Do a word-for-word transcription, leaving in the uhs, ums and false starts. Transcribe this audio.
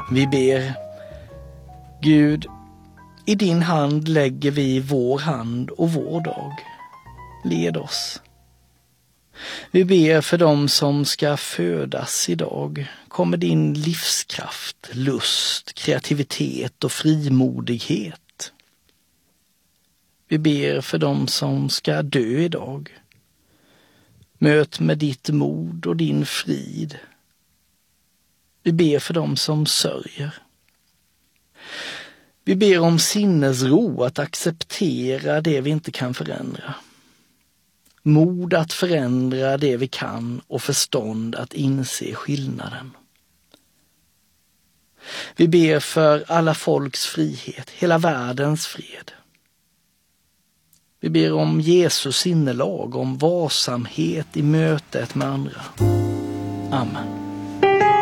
Vi ber, Gud, i din hand lägger vi vår hand och vår dag. Led oss. Vi ber för dem som ska födas idag. Kommer din livskraft, lust, kreativitet och frimodighet. Vi ber för dem som ska dö idag. Möt med ditt mod och din frid. Vi ber för dem som sörjer. Vi ber om sinnesro att acceptera det vi inte kan förändra. Mod att förändra det vi kan och förstånd att inse skillnaden. Vi ber för alla folks frihet, hela världens fred. Vi ber om Jesus sinnelag, om varsamhet i mötet med andra. Amen.